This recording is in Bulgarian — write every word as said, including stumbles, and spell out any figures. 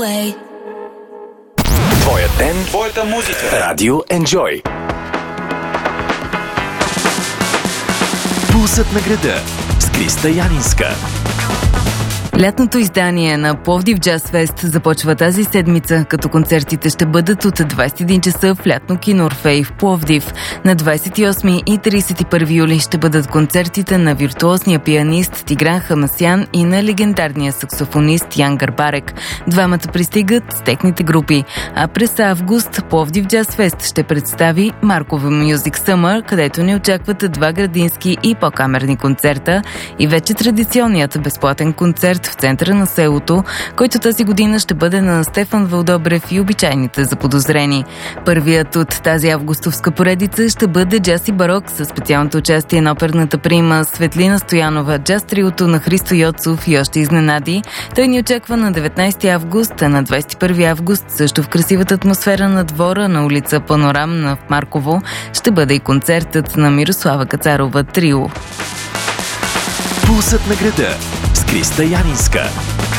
Твоя ден, твоята музика. Радио Enjoy. Пулсът на града с Криста Янинска. Лятното издание на Пловдив Джаз Фест започва тази седмица, като концертите ще бъдат от двадесет и един часа в лятно кино Орфей в Пловдив. На двадесет и осми и тридесет и първи юли ще бъдат концертите на виртуозния пианист Тигран Хамасян и на легендарния саксофонист Ян Гарбарек. Двамата пристигат с техните групи. А през август Пловдив Джаз Фест ще представи Маркова Music Summer, където ни очакват два градински и по-камерни концерта и вече традиционният безплатен концерт в центъра на селото, който тази година ще бъде на Стефан Вълдобрев и обичайните заподозрени. Първият от тази августовска поредица ще бъде джаз и барок със специалното участие на оперната прима Светлина Стоянова, джаз триото на Христо Йоцов и още изненади. Той ни очаква на деветнадесети август, а на двадесет и първи август също в красивата атмосфера на двора на улица Панорамна в Марково ще бъде и концертът на Мирослава Кацарова Трио. Пулсът на града с Криста Янинска.